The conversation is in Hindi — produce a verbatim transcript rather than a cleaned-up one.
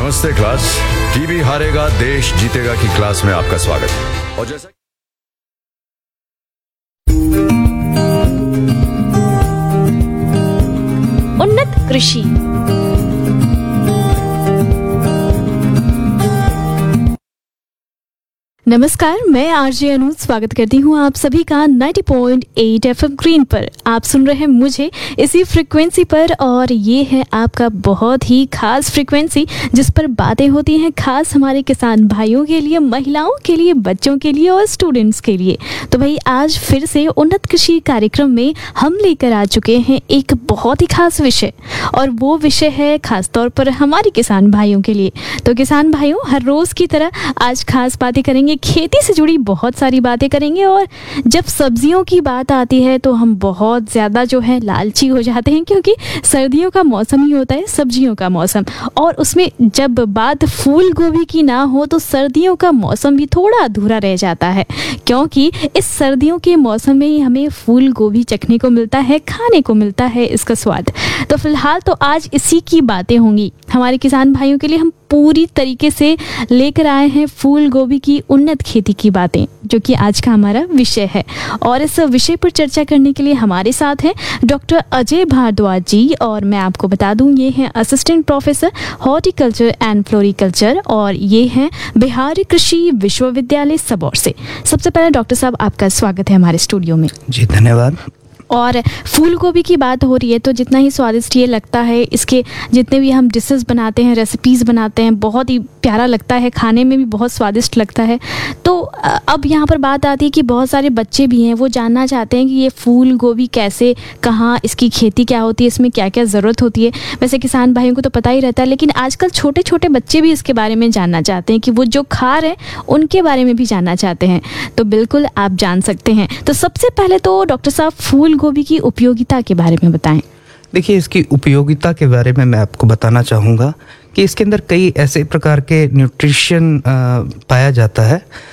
नमस्ते क्लास। टीबी हारेगा देश जीतेगा की क्लास में आपका स्वागत है। और जैसा उन्नत कृषि। नमस्कार, मैं आरजे अनु स्वागत करती हूँ आप सभी का नब्बे पॉइंट आठ एफएम ग्रीन पर। आप सुन रहे हैं मुझे इसी फ्रिक्वेंसी पर और ये है आपका बहुत ही खास फ्रिक्वेंसी जिस पर बातें होती हैं खास हमारे किसान भाइयों के लिए, महिलाओं के लिए, बच्चों के लिए और स्टूडेंट्स के लिए। तो भाई आज फिर से उन्नत कृषि कार्यक्रम में हम लेकर आ चुके हैं एक बहुत ही खास विषय, और वो विषय है खास तौर पर हमारे किसान भाइयों के लिए। तो किसान भाइयों, हर रोज़ की तरह आज खास बातें करेंगे, खेती से जुड़ी बहुत सारी बातें करेंगे। और जब सब्जियों की बात आती है तो हम बहुत ज़्यादा जो है लालची हो जाते हैं, क्योंकि सर्दियों का मौसम ही होता है सब्जियों का मौसम, और उसमें जब बात फूल गोभी की ना हो तो सर्दियों का मौसम भी थोड़ा अधूरा रह जाता है, क्योंकि इस सर्दियों के मौसम में ही हमें फूल गोभी चखने को मिलता है, खाने को मिलता है इसका स्वाद। तो फिलहाल तो आज इसी की बातें होंगी। हमारे किसान भाइयों के लिए हम पूरी तरीके से लेकर आए हैं फूल गोभी की उन्नत खेती की बातें, जो कि आज का हमारा विषय है। और इस विषय पर चर्चा करने के लिए हमारे साथ हैं डॉक्टर अजय भारद्वाज जी, और मैं आपको बता दूं ये हैं assistant professor horticulture and floriculture, और ये हैं बिहार कृषि विश्वविद्यालय सबौर से। सबसे पहले डॉक्टर साहब, आपका स्वागत है हमारे स्टूडियो में। जी धन्यवाद। और फूल गोभी की बात हो रही है तो जितना ही स्वादिष्ट ये लगता है, इसके जितने भी हम डिशेस बनाते हैं, रेसिपीज़ बनाते हैं, बहुत ही प्यारा लगता है, खाने में भी बहुत स्वादिष्ट लगता है। तो अब यहाँ पर बात आती है कि बहुत सारे बच्चे भी हैं, वो जानना चाहते हैं कि ये फूल गोभी कैसे, कहाँ इसकी खेती क्या होती है, इसमें क्या क्या ज़रूरत होती है। वैसे किसान भाइयों को तो पता ही रहता है, लेकिन आजकल छोटे छोटे बच्चे भी इसके बारे में जानना चाहते हैं कि वो जो खा रहे हैं उनके बारे में भी जानना चाहते हैं। तो बिल्कुल आप जान सकते हैं। तो सबसे पहले तो डॉक्टर साहब फूल गोभी की उपयोगिता के बारे में बताएं। देखिए, इसकी उपयोगिता के बारे में मैं आपको बताना चाहूँगा कि इसके अंदर कई ऐसे प्रकार के न्यूट्रिशन पाया जाता है